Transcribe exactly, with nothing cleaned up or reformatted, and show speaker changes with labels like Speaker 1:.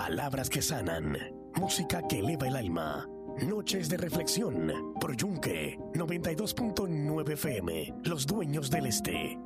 Speaker 1: Palabras que sanan, música que eleva el alma. Noches de reflexión por Yunque noventa y dos punto nueve F M, Los Dueños del Este.